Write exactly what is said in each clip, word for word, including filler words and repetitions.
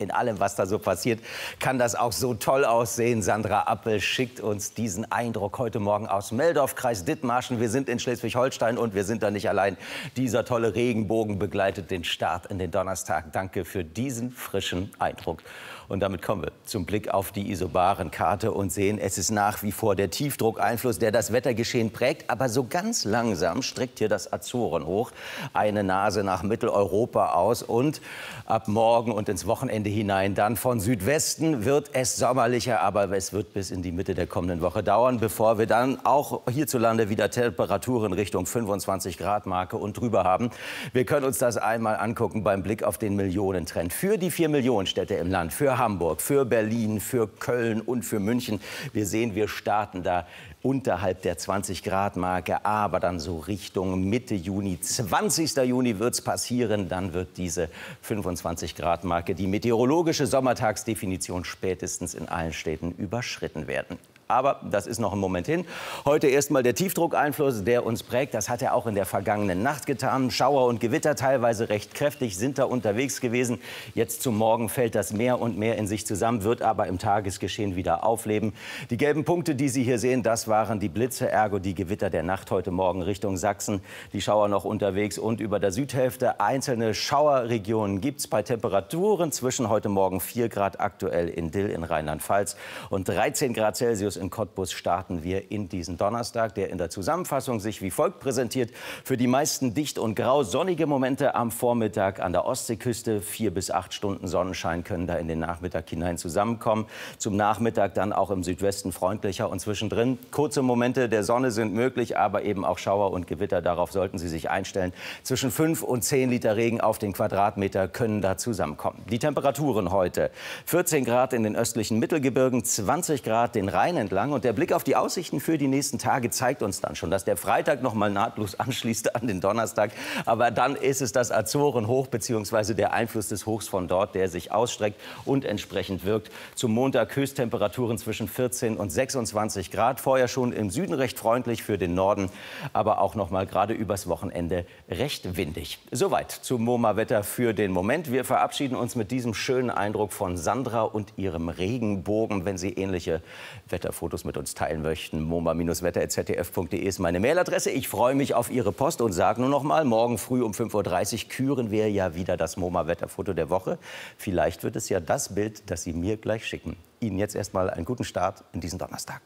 in allem, was da so passiert, kann das auch so toll aussehen. Sandra Appel schickt uns diesen Eindruck heute Morgen aus Meldorf, Kreis Dithmarschen. Wir sind in Schleswig-Holstein und wir sind da nicht allein. Dieser tolle Regenbogen begleitet den Start in den Donnerstag. Danke für diesen frischen Eindruck. Und damit kommen wir zum Blick auf die Isobarenkarte und sehen, es ist nach wie vor der Tiefdruckeinfluss, der das Wettergeschehen prägt. Aber so ganz langsam streckt hier das Azoren hoch, eine Nase nach Mitteleuropa aus. Und ab morgen und ins Wochenende hinein dann von Südwesten wird es sommerlicher. Aber es wird bis in die Mitte der kommenden Woche dauern, bevor wir dann auch hierzulande wieder Temperaturen Richtung fünfundzwanzig Grad Marke und drüber haben. Wir können uns das einmal angucken beim Blick auf den Millionentrend. Für die vier Millionen Städte im Land, für Hamburg, für Berlin, für Köln und für München. Wir sehen, wir starten da unterhalb der zwanzig Grad Marke, aber dann so Richtung Mitte Juni, zwanzigsten Juni wird es passieren. Dann wird diese fünfundzwanzig Grad Marke, die meteorologische Sommertagsdefinition, spätestens in allen Städten überschritten werden. Aber das ist noch ein Moment hin. Heute erst mal der Tiefdruckeinfluss, der uns prägt. Das hat er auch in der vergangenen Nacht getan. Schauer und Gewitter, teilweise recht kräftig, sind da unterwegs gewesen. Jetzt zum Morgen fällt das mehr und mehr in sich zusammen, wird aber im Tagesgeschehen wieder aufleben. Die gelben Punkte, die Sie hier sehen, das waren die Blitze, ergo die Gewitter der Nacht heute Morgen Richtung Sachsen. Die Schauer noch unterwegs und über der Südhälfte einzelne Schauerregionen gibt es bei Temperaturen zwischen heute Morgen vier Grad aktuell in Dill in Rheinland-Pfalz und dreizehn Grad Celsius in Cottbus starten wir in diesen Donnerstag, der in der Zusammenfassung sich wie folgt präsentiert. Für die meisten dicht und grau, sonnige Momente am Vormittag an der Ostseeküste. Vier bis acht Stunden Sonnenschein können da in den Nachmittag hinein zusammenkommen. Zum Nachmittag dann auch im Südwesten freundlicher und zwischendrin kurze Momente der Sonne sind möglich, aber eben auch Schauer und Gewitter. Darauf sollten Sie sich einstellen. Zwischen fünf und zehn Liter Regen auf den Quadratmeter können da zusammenkommen. Die Temperaturen heute: vierzehn Grad in den östlichen Mittelgebirgen, zwanzig Grad den Rhein entlang. Und der Blick auf die Aussichten für die nächsten Tage zeigt uns dann schon, dass der Freitag noch mal nahtlos anschließt an den Donnerstag. Aber dann ist es das Azorenhoch bzw. der Einfluss des Hochs von dort, der sich ausstreckt und entsprechend wirkt. Zum Montag Höchsttemperaturen zwischen vierzehn und sechsundzwanzig Grad. Vorher schon im Süden recht freundlich für den Norden, aber auch noch mal gerade übers Wochenende recht windig. Soweit zum MoMA-Wetter für den Moment. Wir verabschieden uns mit diesem schönen Eindruck von Sandra und ihrem Regenbogen. Wenn Sie ähnliche Wetterfotos mit uns teilen möchten, moma Bindestrich wetter at z d f punkt de ist meine Mailadresse. Ich freue mich auf Ihre Post und sage nur noch mal, morgen früh um fünf Uhr dreißig küren wir ja wieder das MoMA-Wetterfoto der Woche. Vielleicht wird es ja das Bild, das Sie mir gleich schicken. Ihnen jetzt erst mal einen guten Start in diesen Donnerstag.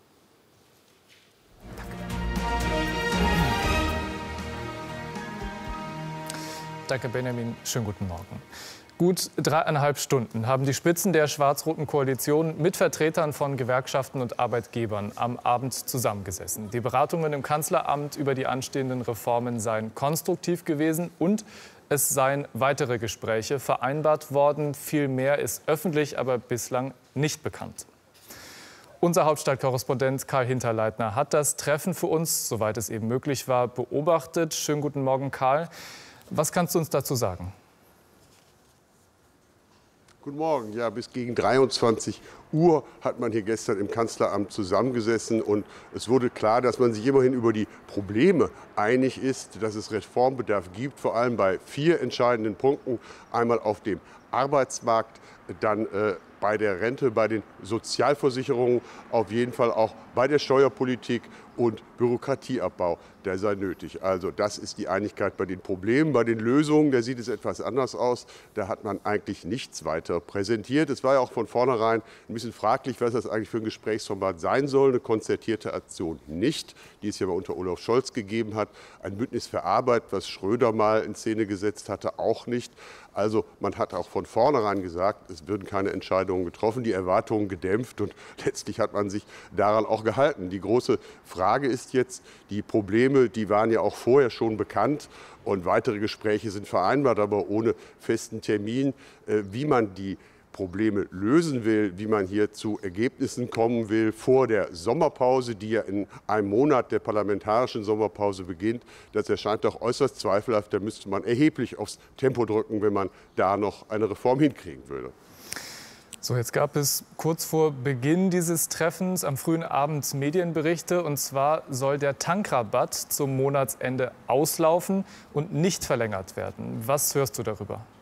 Danke, Benjamin. Schönen guten Morgen. Gut dreieinhalb Stunden haben die Spitzen der schwarz-roten Koalition mit Vertretern von Gewerkschaften und Arbeitgebern am Abend zusammengesessen. Die Beratungen im Kanzleramt über die anstehenden Reformen seien konstruktiv gewesen und es seien weitere Gespräche vereinbart worden. Viel mehr ist öffentlich, aber bislang nicht bekannt. Unser Hauptstadtkorrespondent Karl Hinterleitner hat das Treffen für uns, soweit es eben möglich war, beobachtet. Schönen guten Morgen, Karl. Was kannst du uns dazu sagen? Guten Morgen. Ja, bis gegen dreiundzwanzig Uhr hat man hier gestern im Kanzleramt zusammengesessen. Und es wurde klar, dass man sich immerhin über die Probleme einig ist, dass es Reformbedarf gibt, vor allem bei vier entscheidenden Punkten. Einmal auf dem Arbeitsmarkt, dann äh, bei der Rente, bei den Sozialversicherungen, auf jeden Fall auch bei der Steuerpolitik und Bürokratieabbau, der sei nötig. Also das ist die Einigkeit bei den Problemen. Bei den Lösungen, da sieht es etwas anders aus. Da hat man eigentlich nichts weiter präsentiert. Es war ja auch von vornherein ein bisschen fraglich, was das eigentlich für ein Gesprächsformat sein soll. Eine konzertierte Aktion nicht, die es ja mal unter Olaf Scholz gegeben hat. Ein Bündnis für Arbeit, was Schröder mal in Szene gesetzt hatte, auch nicht. Also man hat auch von vornherein gesagt, es würden keine Entscheidungen getroffen, die Erwartungen gedämpft. Und letztlich hat man sich daran auch gehalten. Die große Frage ist jetzt, die Probleme, die waren ja auch vorher schon bekannt und weitere Gespräche sind vereinbart, aber ohne festen Termin, wie man die Probleme lösen will, wie man hier zu Ergebnissen kommen will vor der Sommerpause, die ja in einem Monat der parlamentarischen Sommerpause beginnt. Das erscheint doch äußerst zweifelhaft. Da müsste man erheblich aufs Tempo drücken, wenn man da noch eine Reform hinkriegen würde. So, jetzt gab es kurz vor Beginn dieses Treffens am frühen Abend Medienberichte. Und zwar soll der Tankrabatt zum Monatsende auslaufen und nicht verlängert werden. Was hörst du darüber?